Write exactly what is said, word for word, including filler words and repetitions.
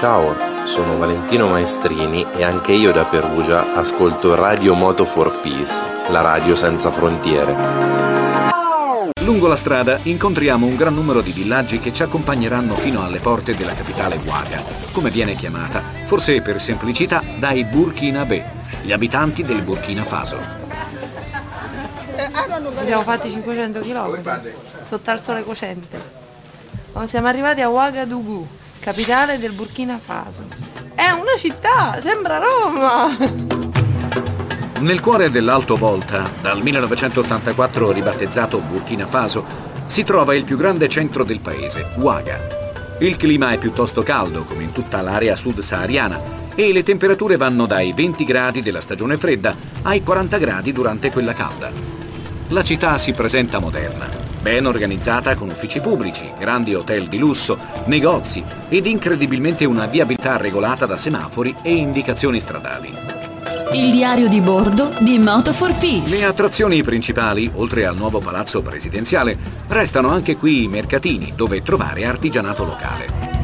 Ciao, sono Valentino Maestrini e anche io da Perugia ascolto Radio Moto for Peace, la radio senza frontiere. Lungo la strada incontriamo un gran numero di villaggi che ci accompagneranno fino alle porte della capitale Ouaga, come viene chiamata, forse per semplicità, dai Burkinabè, gli abitanti del Burkina Faso. Abbiamo fatti cinquecento chilometri sotto al sole cocente. Siamo arrivati a Ouagadougou, capitale del Burkina Faso. È una città, sembra Roma! Nel cuore dell'Alto Volta, dal millenovecentottantaquattro ribattezzato Burkina Faso, si trova il più grande centro del paese, Ouaga. Il clima è piuttosto caldo, come in tutta l'area sub-sahariana, e le temperature vanno dai venti gradi della stagione fredda ai quaranta gradi durante quella calda. La città si presenta moderna, ben organizzata con uffici pubblici, grandi hotel di lusso, negozi ed incredibilmente una viabilità regolata da semafori e indicazioni stradali. Il diario di bordo di Moto for Peace. Le attrazioni principali, oltre al nuovo palazzo presidenziale, restano anche qui i mercatini dove trovare artigianato locale.